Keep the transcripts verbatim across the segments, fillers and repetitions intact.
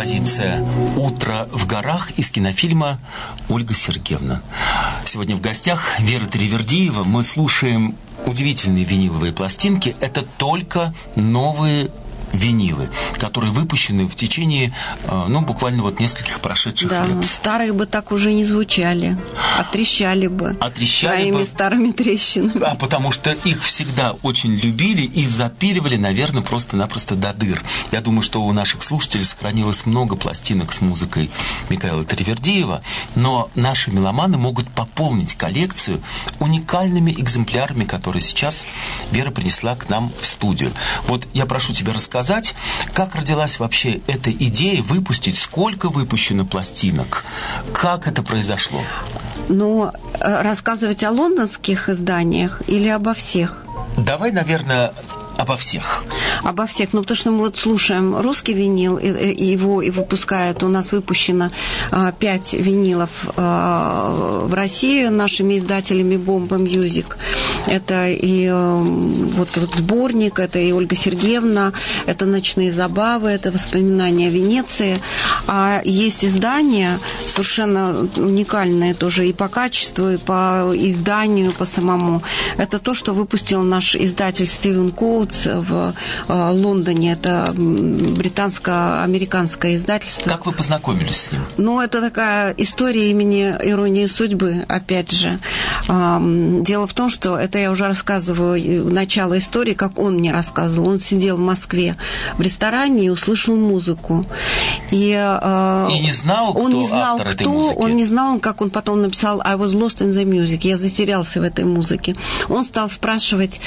композиция «Утро в горах» из кинофильма «Ольга Сергеевна». Сегодня в гостях Вера Таривердиева. Мы слушаем удивительные виниловые пластинки. Это только новые винилы, которые выпущены в течение, ну, буквально вот нескольких прошедших да, лет. Старые бы так уже не звучали, отрещали бы Отрещали своими бы, старыми трещинами. А потому что их всегда очень любили и запиливали, наверное, просто-напросто до дыр. Я думаю, что у наших слушателей сохранилось много пластинок с музыкой Михаила Таривердиева, но наши меломаны могут пополнить коллекцию уникальными экземплярами, которые сейчас Вера принесла к нам в студию. Вот я прошу тебя рассказать, как родилась вообще эта идея выпустить, сколько выпущено пластинок, как это произошло? Ну, рассказывать о лондонских изданиях или обо всех? Давай, наверное, обо всех. Обо всех. Ну, потому что мы вот слушаем русский винил, и, и его и выпускают. У нас выпущено а, пять винилов а, в России нашими издателями Bomba Music. Это и а, вот, вот сборник, это и Ольга Сергеевна, это «Ночные забавы», это «Воспоминания о Венеции». А есть издания совершенно уникальные тоже и по качеству, и по изданию, по самому. Это то, что выпустил наш издатель Стивен Коутс в Лондоне. Это британско-американское издательство. Как вы познакомились с ним? Ну, это такая история имени «Иронии судьбы», опять же. Дело в том, что это я уже рассказываю начало истории, как он мне рассказывал. Он сидел в Москве в ресторане и услышал музыку. И, и не знал, кто он не знал, автор кто, этой музыки? Он не знал, как он потом написал «I was lost in the music». Я затерялся в этой музыке. Он стал спрашивать,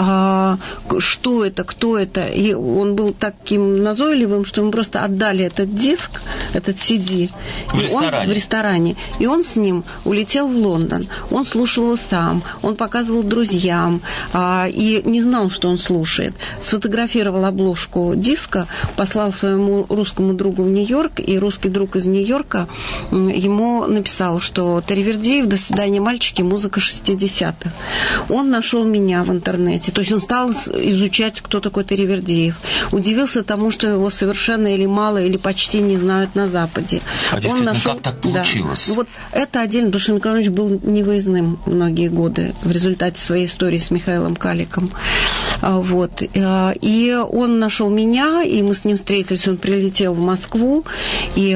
что это, кто это. И он был таким назойливым, что ему просто отдали этот диск, этот си ди. В ресторане. Он, в ресторане. И он с ним улетел в Лондон. Он слушал его сам. Он показывал друзьям. А, и не знал, что он слушает. Сфотографировал обложку диска, послал своему русскому другу в Нью-Йорк, и русский друг из Нью-Йорка ему написал, что Таривердиев, до свидания, мальчики, музыка шестидесятых. Он нашел меня в интернете. То есть он стал изучать, кто такой Таривердиев. Удивился тому, что его совершенно или мало, или почти не знают на Западе. А он нашел... как так получилось? Да. Ну, вот это отдельно, потому что Михаил Иванович был невыездным многие годы в результате своей истории с Михаилом Каликом. Вот. И он нашел меня, и мы с ним встретились, он прилетел в Москву, и,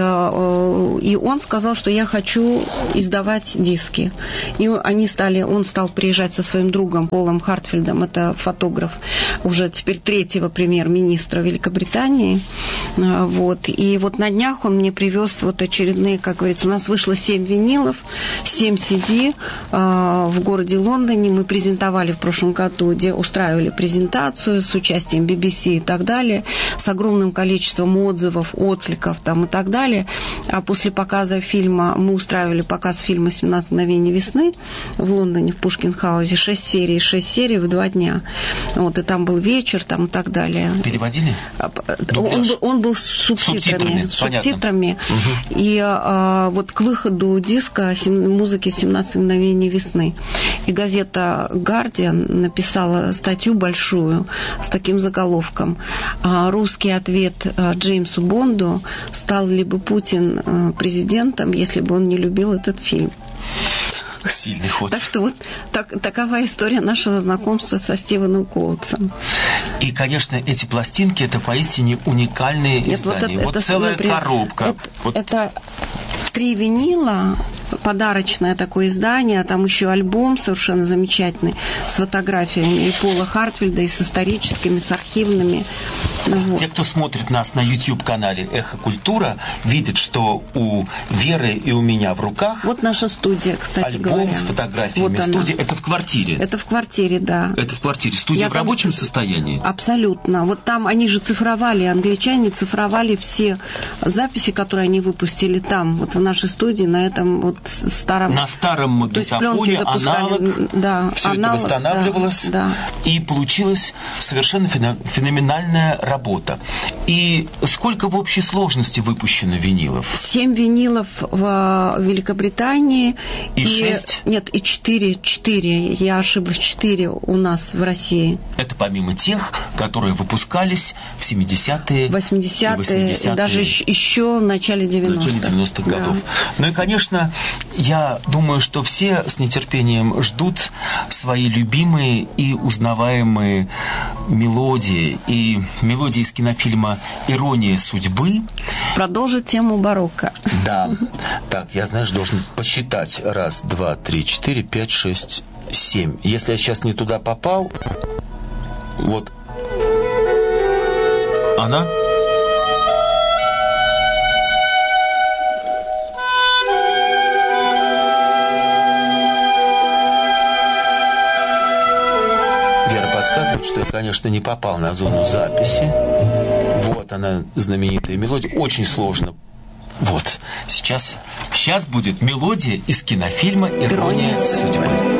и он сказал, что я хочу издавать диски. И они стали, он стал приезжать со своим другом Полом Хартфилдом, это фотограф, уже теперь третьего премьер-министра Великобритании. Вот. И вот на днях он мне привез вот очередные, как говорится, у нас вышло семь винилов, семь си ди в городе Лондоне. Мы презентовали в прошлом году, где устраивали презентацию с участием би би си и так далее, с огромным количеством отзывов, откликов там и так далее. А после показа фильма, мы устраивали показ фильма «семнадцать мгновений весны» в Лондоне, в Пушкин-хаузе, шесть серий, шесть серий в два дня. Вот, и там был вечер, там и так далее. Переводили? Он был, он был с субтитрами. С субтитрами. Угу. И а, вот к выходу диска музыки «семнадцать мгновений весны». И газета «Гардиан» написала статью большую с таким заголовком: «Русский ответ Джеймсу Бонду: стал ли бы Путин президентом, если бы он не любил этот фильм». Сильный ход. Так что вот так, такова история нашего знакомства со Стивеном Коутсом. И, конечно, эти пластинки — это поистине уникальные Нет, издания. Вот, это, вот это, целая например, коробка. Это, вот. это три винила, подарочное такое издание, а там еще альбом совершенно замечательный с фотографиями и Пола Хартфилда, и с историческими, с архивными. Вот. Те, кто смотрит нас на YouTube-канале «Эхо Культура», видят, что у Веры и у меня в руках вот наша студия, кстати альбом говоря. Альбом с фотографиями. Вот студия — это в квартире? Это в квартире, да. Это в квартире. Студия Я в рабочем там... состоянии? Абсолютно. Вот там они же цифровали, англичане цифровали все записи, которые они выпустили там, вот в нашей студии, на этом вот старом... На старом магнитофоне аналог, да, все аналог, это восстанавливалось, да, да. И получилась совершенно феноменальная работа. И сколько в общей сложности выпущено винилов? Семь винилов в Великобритании. И, и шесть? Нет, и четыре, четыре, я ошиблась, четыре у нас в России. Это помимо тех, которые выпускались в семидесятые, восьмидесятые, и даже еще в начале девяностых. В начале девяностых годов. Да. Ну и, конечно, я думаю, что все с нетерпением ждут свои любимые и узнаваемые мелодии. И мелодии из кинофильма «Ирония судьбы». Продолжит тему барокко. Да. Так, я, знаешь, должен посчитать. Раз, два, три, четыре, пять, шесть, семь. Если я сейчас не туда попал, вот. Она? Вера подсказывает, что я, конечно, не попал на зону записи. Вот она, знаменитая мелодия. Очень сложно. Вот, сейчас, сейчас будет мелодия из кинофильма «Ирония судьбы».